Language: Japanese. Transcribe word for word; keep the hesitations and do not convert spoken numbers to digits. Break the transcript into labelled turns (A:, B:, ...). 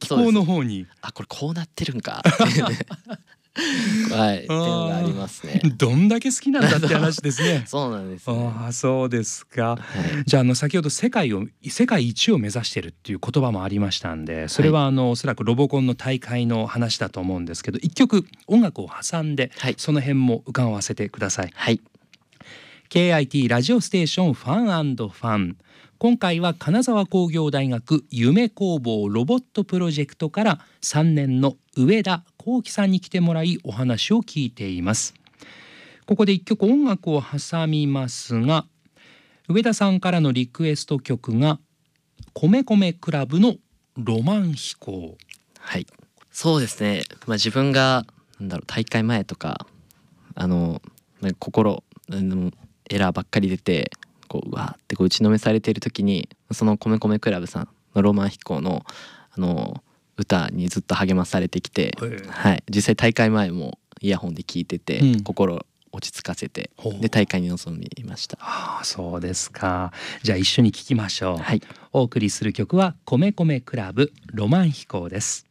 A: 考の方に、
B: あ、これこうなってるんかっていうねはい、っていうのがありますね。
A: どんだけ好きなんだって話ですね。
B: そうなんですね。
A: ああ、そうですか。
B: はい、
A: じゃあ、あの先ほど世界を世界一を目指してるっていう言葉もありましたんで、それはあのおそらくロボコンの大会の話だと思うんですけど、一曲音楽を挟んで、
B: はい、
A: その辺も伺わせてください。
B: はい、
A: ケーアイティー ラジオステーションファン&ファン。今回は金沢工業大学夢工房ロボットプロジェクトからさんねんの上田幸喜さんに来てもらいお話を聞いています。ここで一曲音楽を挟みますが、上田さんからのリクエスト曲が米米クラブのロマン飛行。
B: はい、そうですね。まあ、自分がなんだろう、大会前とかあのなんか心あのエラーばっかり出て、こううわーってこう打ちのめされている時に、その米米クラブさんのロマン飛行のあの歌にずっと励まされてきて、はい、実際大会前もイヤホンで聴いてて、うん、心落ち着かせて、で大会に臨みました。
A: ああ、そうですか。じゃあ一緒に聴きましょう。
B: はい、
A: お送りする曲は米米クラブロマン飛行です。